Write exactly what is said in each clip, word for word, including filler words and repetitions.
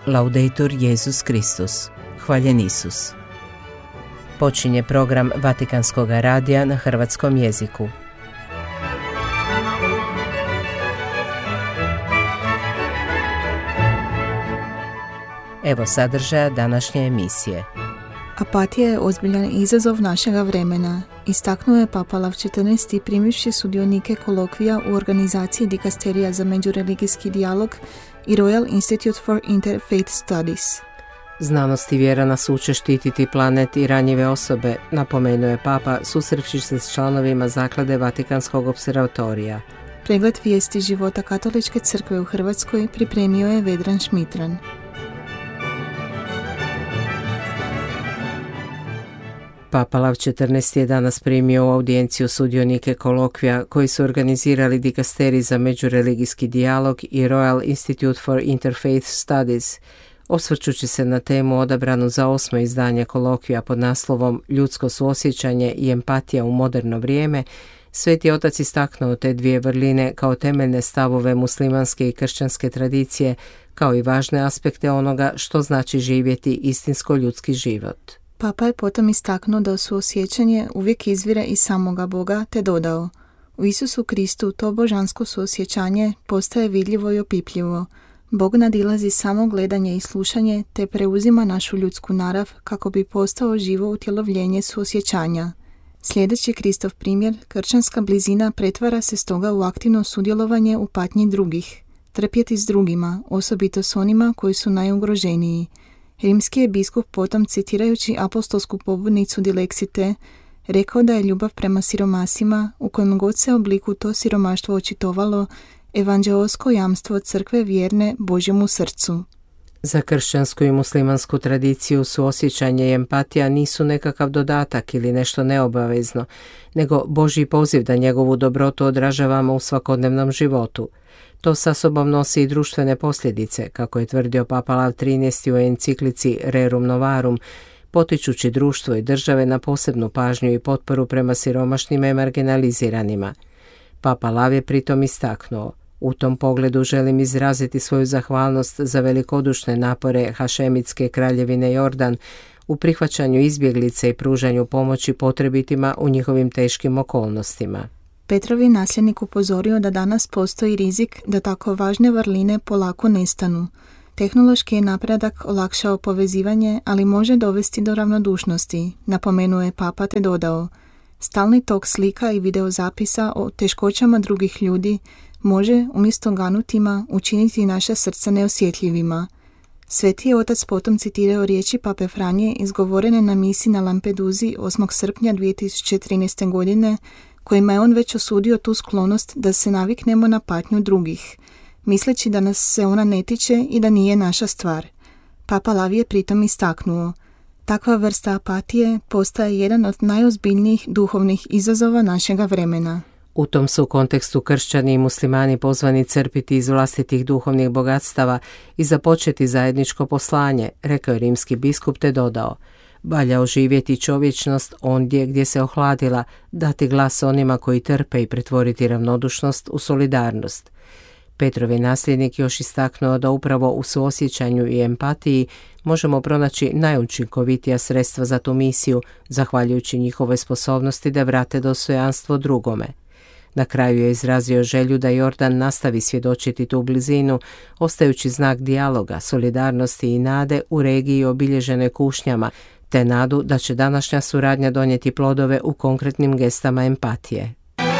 Laudetur Jesus Kristus. Hvaljen Isus. Počinje program Vatikanskog radija na hrvatskom jeziku. Evo sadržaja današnje emisije. Apatija je ozbiljan izazov našega vremena, istaknuo je Papa Lav četrnaesti primivši sudionike kolokvija u organizaciji Dikasterija za međureligijski dijalog i Royal Institute for Interfaith Studies. Znanost i vjera nas uče štititi planet i ranjive osobe, napomenuo je Papa susrevši se s članovima zaklade Vatikanskog opservatorija. Pregled vijesti života Katoličke crkve u Hrvatskoj pripremio je Vedran Šmitran. Papa Lav četrnaesti je danas primio u audijenciju sudionike kolokvija koji su organizirali Dikasterij za međureligijski dijalog i Royal Institute for Interfaith Studies, osvrćući se na temu odabranu za osmo izdanje kolokvija pod naslovom Ljudsko suosjećanje i empatija u moderno vrijeme. Sveti otac istaknuo te dvije vrline kao temeljne stavove muslimanske i kršćanske tradicije, kao i važne aspekte onoga što znači živjeti istinsko ljudski život. Papa je potom istaknuo da suosjećanje uvijek izvire iz samoga Boga, te dodao: u Isusu Kristu to božansko suosjećanje postaje vidljivo i opipljivo. Bog nadilazi samo gledanje i slušanje, te preuzima našu ljudsku narav kako bi postao živo utjelovljenje suosjećanja. Sljedeći Kristov primjer, kršćanska blizina pretvara se stoga u aktivno sudjelovanje u patnji drugih, trpjeti s drugima, osobito s onima koji su najugroženiji. Rimski je biskup potom, citirajući apostolsku pobudnicu Dilexite, rekao da je ljubav prema siromasima, u kojem god se obliku to siromaštvo očitovalo, evanđeosko jamstvo crkve vjerne Božjemu srcu. Za kršćansku i muslimansku tradiciju suosjećanje i empatija nisu nekakav dodatak ili nešto neobavezno, nego Božji poziv da njegovu dobrotu odražavamo u svakodnevnom životu. To sa sobom nosi i društvene posljedice, kako je tvrdio Papa Lav trinaesti u enciklici Rerum Novarum, potičući društvo i države na posebnu pažnju i potporu prema siromašnima i marginaliziranima. Papa Lav je pritom istaknuo: u tom pogledu želim izraziti svoju zahvalnost za velikodušne napore Hašemitske kraljevine Jordan u prihvaćanju izbjeglice i pružanju pomoći potrebitima u njihovim teškim okolnostima. Petrovi nasljednik upozorio da danas postoji rizik da tako važne vrline polako nestanu. Tehnološki je napredak olakšao povezivanje, ali može dovesti do ravnodušnosti, napomenuo je Papa te dodao: stalni tok slika i videozapisa o teškoćama drugih ljudi može, umjesto ganutima, učiniti naša srca neosjetljivima. Sveti je otac potom citirao riječi Pape Franje izgovorene na misi na Lampeduzi osmog srpnja dvije tisuće trinaeste. godine, kojima je on već osudio tu sklonost da se naviknemo na patnju drugih, misleći da nas se ona ne tiče i da nije naša stvar. Papa Lav je pritom istaknuo: takva vrsta apatije postaje jedan od najozbiljnijih duhovnih izazova našega vremena. U tom su kontekstu kršćani i muslimani pozvani crpiti iz vlastitih duhovnih bogatstava i započeti zajedničko poslanje, rekao je rimski biskup te dodao: valja oživjeti čovječnost ondje gdje se ohladila, dati glas onima koji trpe i pretvoriti ravnodušnost u solidarnost. Petrov je nasljednik još istaknuo da upravo u suosjećanju i empatiji možemo pronaći najučinkovitija sredstva za tu misiju, zahvaljujući njihovoj sposobnosti da vrate dostojanstvo drugome. Na kraju je izrazio želju da Jordan nastavi svjedočiti tu blizinu, ostajući znak dijaloga, solidarnosti i nade u regiji obilježenoj kušnjama, te nadu da će današnja suradnja donijeti plodove u konkretnim gestama empatije.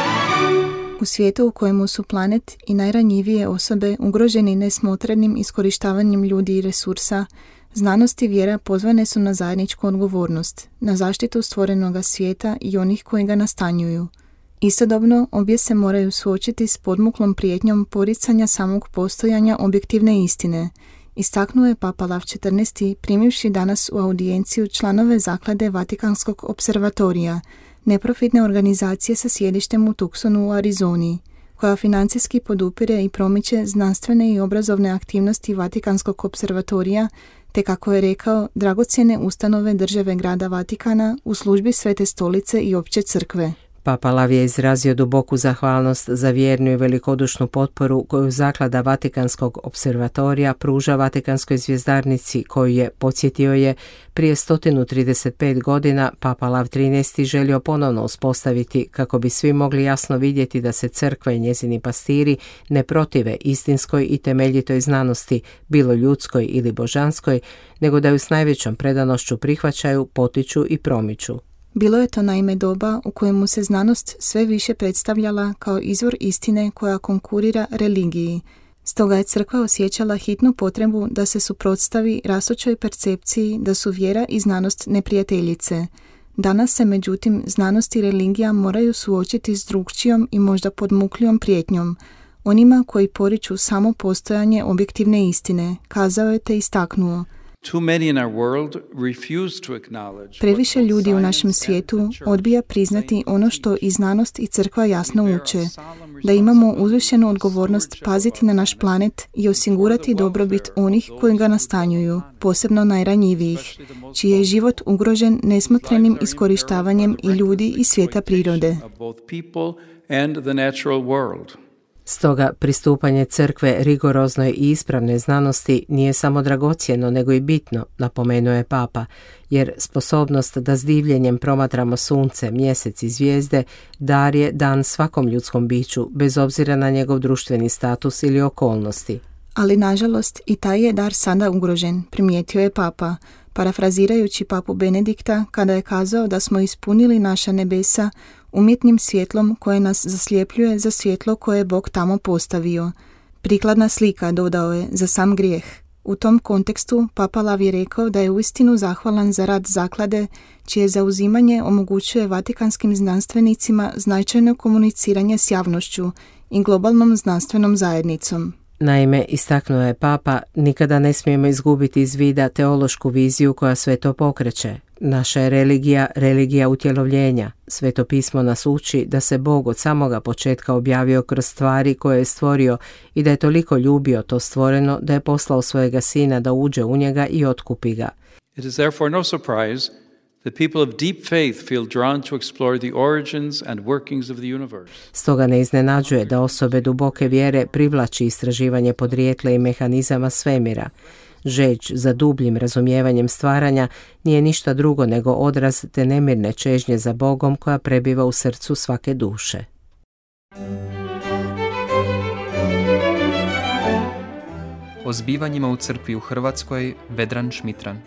U svijetu u kojemu su planet i najranjivije osobe ugroženi nesmotrenim iskorištavanjem ljudi i resursa, znanost i vjera pozvane su na zajedničku odgovornost, na zaštitu stvorenoga svijeta i onih koji ga nastanjuju. Istodobno, obje se moraju suočiti s podmuklom prijetnjom poricanja samog postojanja objektivne istine, istaknuo je Papa Lav četrnaesti primivši danas u audijenciju članove zaklade Vatikanskog opservatorija, neprofitne organizacije sa sjedištem u Tucsonu u Arizoni, koja financijski podupire i promiče znanstvene i obrazovne aktivnosti Vatikanskog opservatorija, te, kako je rekao, dragocjene ustanove države grada Vatikana u službi Svete stolice i opće crkve. Papa Lav je izrazio duboku zahvalnost za vjernu i velikodušnu potporu koju Zaklada Vatikanskog observatorija pruža Vatikanskoj zvjezdarnici, koju je, podsjetio je, prije sto trideset pet godina Papa Lav trinaesti želio ponovno uspostaviti kako bi svi mogli jasno vidjeti da se crkva i njezini pastiri ne protive istinskoj i temeljitoj znanosti, bilo ljudskoj ili božanskoj, nego da ju s najvećom predanošću prihvaćaju, potiču i promiču. Bilo je to naime doba u kojemu se znanost sve više predstavljala kao izvor istine koja konkurira religiji. Stoga je crkva osjećala hitnu potrebu da se suprotstavi rastućoj percepciji da su vjera i znanost neprijateljice. Danas se međutim znanost i religija moraju suočiti s drukčijom i možda podmuklijom prijetnjom, onima koji poriču samo postojanje objektivne istine, kazao je te istaknuo. Previše ljudi u našem svijetu odbija priznati ono što i znanost i crkva jasno uče, da imamo uzvišenu odgovornost paziti na naš planet i osigurati dobrobit onih koji ga nastanjuju, posebno najranjivijih, čiji je život ugrožen nesmotrenim iskorištavanjem i ljudi i svijeta prirode. Stoga pristupanje crkve rigoroznoj i ispravnoj znanosti nije samo dragocjeno nego i bitno, napomenuo je Papa, jer sposobnost da s divljenjem promatramo sunce, mjesec i zvijezde dar je dan svakom ljudskom biću, bez obzira na njegov društveni status ili okolnosti. Ali nažalost i taj je dar sada ugrožen, primijetio je Papa, parafrazirajući Papu Benedikta kada je kazao da smo ispunili naša nebesa umjetnim svjetlom koje nas zasljepljuje za svjetlo koje je Bog tamo postavio. Prikladna slika, dodao je, za sam grijeh. U tom kontekstu Papa Lav je rekao da je uistinu zahvalan za rad zaklade, čije zauzimanje omogućuje vatikanskim znanstvenicima značajno komuniciranje s javnošću i globalnom znanstvenom zajednicom. Naime, istaknuo je Papa, nikada ne smijemo izgubiti iz vida teološku viziju koja sve to pokreće. Naša je religija, religija utjelovljenja. Sveto pismo nas uči da se Bog od samoga početka objavio kroz stvari koje je stvorio i da je toliko ljubio to stvoreno da je poslao svojega sina da uđe u njega i otkupi ga. It is therefore no surprise that people of deep faith feel drawn to explore the origins and workings of the universe. Stoga ne iznenađuje da osobe duboke vjere privlači istraživanje podrijetla i mehanizama svemira. Žeđ za dubljim razumijevanjem stvaranja nije ništa drugo nego odraz te nemirne čežnje za Bogom koja prebiva u srcu svake duše. O zbivanjima u crkvi u Hrvatskoj Vedran Šmitran.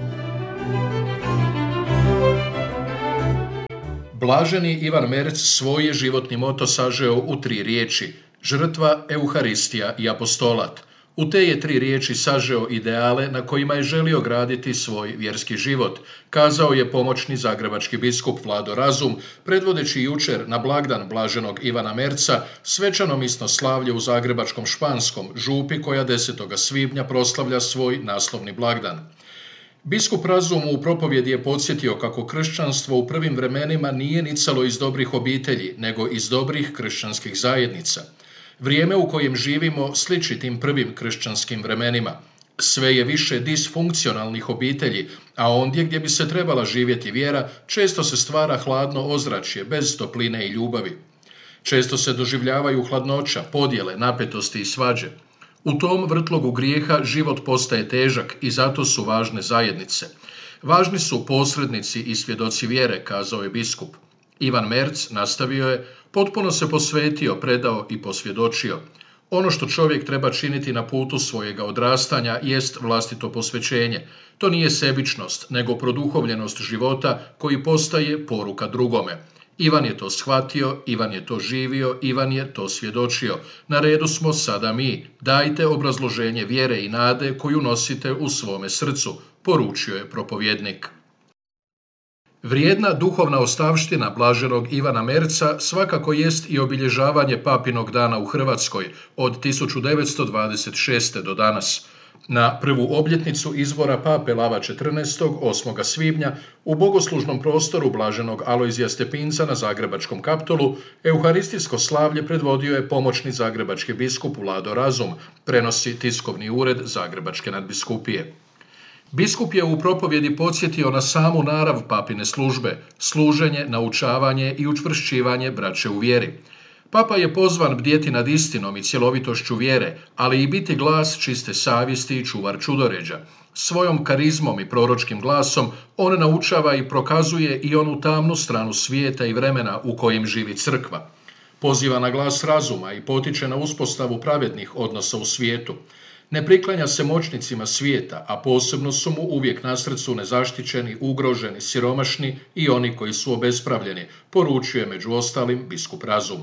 Blaženi Ivan Merc svoj je životni moto sažeo u tri riječi: žrtva, euharistija i apostolat. U te je tri riječi sažeo ideale na kojima je želio graditi svoj vjerski život, kazao je pomoćni zagrebački biskup Vlado Razum, predvodeći jučer na blagdan blaženog Ivana Merca svečano misno slavlje u zagrebačkom Španskom, župi koja desetog svibnja proslavlja svoj naslovni blagdan. Biskup Razum u propovjedi je podsjetio kako kršćanstvo u prvim vremenima nije nicalo iz dobrih obitelji, nego iz dobrih kršćanskih zajednica. Vrijeme u kojem živimo sliči tim prvim kršćanskim vremenima. Sve je više disfunkcionalnih obitelji, a ondje gdje bi se trebala živjeti vjera, često se stvara hladno ozračje, bez topline i ljubavi. Često se doživljavaju hladnoća, podjele, napetosti i svađe. U tom vrtlogu grijeha život postaje težak i zato su važne zajednice. Važni su posrednici i svjedoci vjere, kazao je biskup. Ivan Merc, nastavio je, potpuno se posvetio, predao i posvjedočio. Ono što čovjek treba činiti na putu svojega odrastanja jest vlastito posvećenje. To nije sebičnost, nego produhovljenost života koji postaje poruka drugome. Ivan je to shvatio, Ivan je to živio, Ivan je to svjedočio. Na redu smo sada mi. Dajte obrazloženje vjere i nade koju nosite u svome srcu, poručio je propovjednik. Vrijedna duhovna ostavština blaženog Ivana Merca svakako jest i obilježavanje Papinog dana u Hrvatskoj od tisuću devetsto dvadeset šeste. do danas. Na prvu obljetnicu izbora Pape Lava četrnaestog. osmog svibnja u bogoslužnom prostoru blaženog Alojzija Stepinca na Zagrebačkom Kaptolu euharistijsko slavlje predvodio je pomoćni zagrebački biskup Vlado Razum, prenosi tiskovni ured Zagrebačke nadbiskupije. Biskup je u propovjedi podsjetio na samu narav papine službe, služenje, naučavanje i učvršćivanje braće u vjeri. Papa je pozvan bdjeti nad istinom i cjelovitošću vjere, ali i biti glas čiste savjesti i čuvar čudoređa. Svojom karizmom i proročkim glasom on naučava i prokazuje i onu tamnu stranu svijeta i vremena u kojem živi crkva. Poziva na glas razuma i potiče na uspostavu pravednih odnosa u svijetu. Ne priklanja se moćnicima svijeta, a posebno su mu uvijek na srcu nezaštićeni, ugroženi, siromašni i oni koji su obespravljeni, poručuje među ostalim biskup Razum.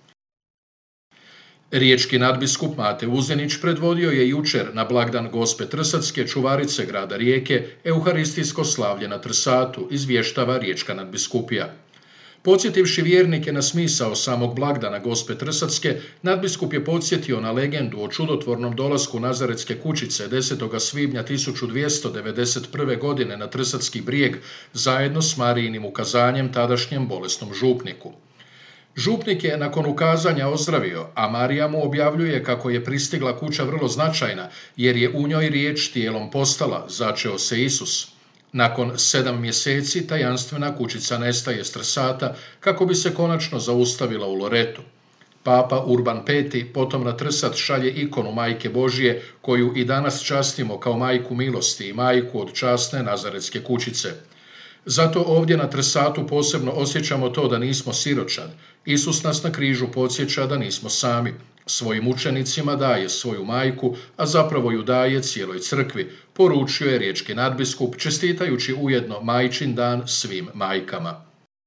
Riječki nadbiskup Mate Uzenić predvodio je jučer na blagdan Gospe Trsatske, čuvarice grada Rijeke, euharistijsko slavlje na Trsatu, izvještava Riječka nadbiskupija. Podsjetivši vjernike na smisao samog blagdana Gospe Trsatske, nadbiskup je podsjetio na legendu o čudotvornom dolasku Nazaretske kućice desetog svibnja tisuću dvjesto devedeset prve. godine na Trsatski brijeg zajedno s Marijinim ukazanjem tadašnjem bolesnom župniku. Župnik je nakon ukazanja ozdravio, a Marija mu objavljuje kako je pristigla kuća vrlo značajna, jer je u njoj riječ tijelom postala, začeo se Isus. Nakon sedam mjeseci tajanstvena kućica nestaje s Trsata kako bi se konačno zaustavila u Loretu. Papa Urban peti potom na Trsat šalje ikonu Majke Božije, koju i danas častimo kao majku milosti i majku od časne Nazaretske kućice. Zato ovdje na Trsatu posebno osjećamo to da nismo siročad. Isus nas na križu podsjeća da nismo sami. Svojim učenicima daje svoju majku, a zapravo ju daje cijeloj crkvi, poručuje riječki nadbiskup, čestitajući ujedno Majčin dan svim majkama.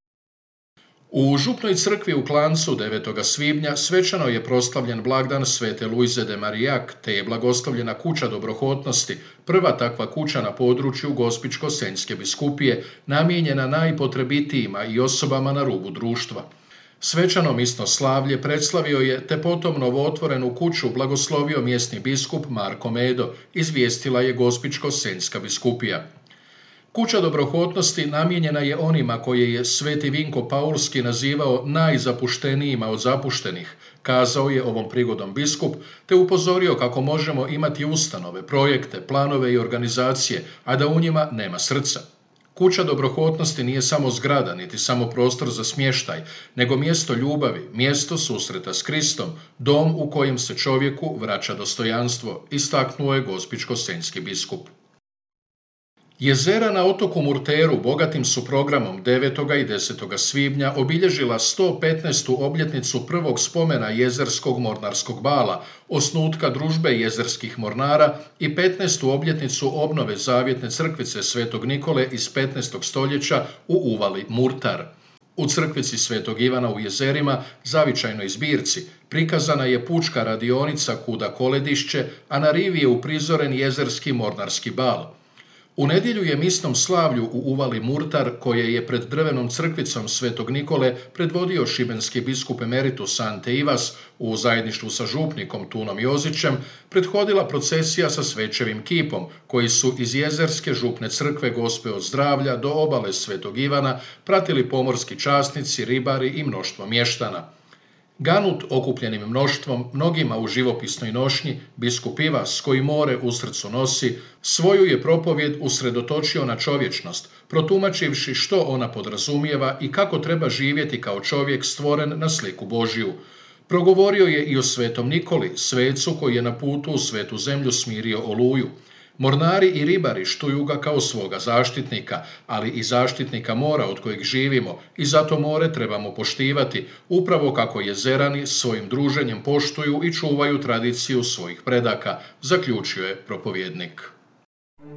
U župnoj crkvi u Klancu devetog svibnja svečano je proslavljen blagdan Svete Luize de Marillac, te je blagoslovljena kuća dobrohotnosti, prva takva kuća na području Gospićko-senjske biskupije, namijenjena najpotrebitijima i osobama na rubu društva. Svečano misno slavlje predslavio je te potom novootvorenu kuću blagoslovio mjesni biskup Marko Medo, izvijestila je Gospićko-senjska biskupija. Kuća dobrohotnosti namijenjena je onima koje je sveti Vinko Paulski nazivao najzapuštenijima od zapuštenih, kazao je ovom prigodom biskup, te upozorio kako možemo imati ustanove, projekte, planove i organizacije, a da u njima nema srca. Kuća dobrohotnosti nije samo zgrada, niti samo prostor za smještaj, nego mjesto ljubavi, mjesto susreta s Kristom, dom u kojem se čovjeku vraća dostojanstvo, istaknuo je Gospićko-senjski biskup. Jezera na otoku Murteru bogatim su programom devetog i desetog svibnja obilježila sto petnaestu obljetnicu prvog spomena jezerskog mornarskog bala, osnutka družbe jezerskih mornara i petnaestu obljetnicu obnove zavjetne crkvice Svetog Nikole iz petnaestog stoljeća u uvali Murtar. U crkvici Svetog Ivana u Jezerima, zavičajnoj zbirci, prikazana je pučka radionica Kuda Koledišće, a na rivi je uprizoren jezerski mornarski bal. U nedjelju je misnom slavlju u uvali Murtar, koje je pred drvenom crkvicom Svetog Nikole predvodio šibenski biskup emeritus Ante Ivas u zajedništvu sa župnikom Tunom Jozićem, prethodila procesija sa svećevim kipom, koji su iz jezerske župne crkve Gospe od zdravlja do obale Svetog Ivana pratili pomorski časnici, ribari i mnoštvo mještana. Ganut okupljenim mnoštvom, mnogima u živopisnoj nošnji, biskup Ivas, koji more u srcu nosi, svoju je propovjed usredotočio na čovječnost, protumačivši što ona podrazumijeva i kako treba živjeti kao čovjek stvoren na sliku Božju. Progovorio je i o Svetom Nikoli, svecu koji je na putu u svetu zemlju smirio oluju. Mornari i ribari štuju ga kao svoga zaštitnika, ali i zaštitnika mora od kojeg živimo, i zato more trebamo poštivati, upravo kako jezerani svojim druženjem poštuju i čuvaju tradiciju svojih predaka, zaključio je propovjednik.